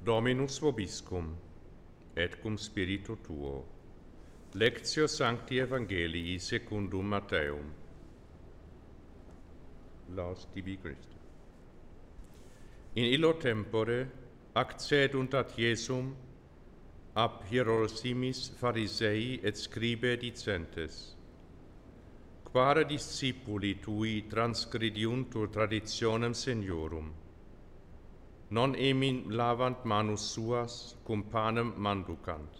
Dominus vobiscum, et cum spiritu tuo. Lectio Sancti Evangelii secundum Matteum. Laus tibi Christi. In illo tempore accedunt ad Iesum ab hierosimis Pharisei et scribe dicentes: Quare discipuli tui transgrediuntur traditionem seniorum? Non emin lavant manus suas cum panem manducant.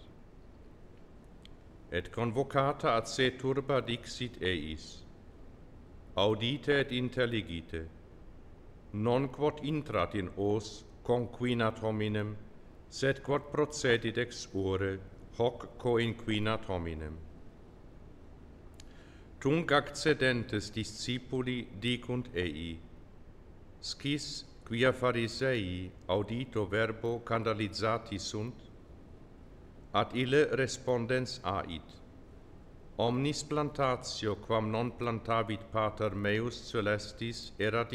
Et convocata ad se turba dixit eis: Audite et intelligite, non quod intrat in os conquinat hominem, sed quod procedit ex ore, hoc coinquinat hominem. Tunc accedentes discipuli dicunt ei: Scis quia Pharisei audito verbo scandalizati sunt? Ad ille respondens ait: Omnis plantatio quam non plantavit pater meus celestis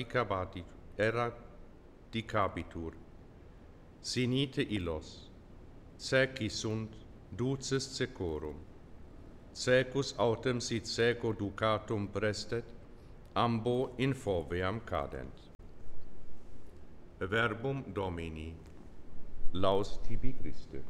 eradicabitur. Sinite illos, seci sunt, duces secorum. Secus autem sit seco ducatum prestet, ambo in foveam cadent. Verbum Domini. Laus tibi Christe.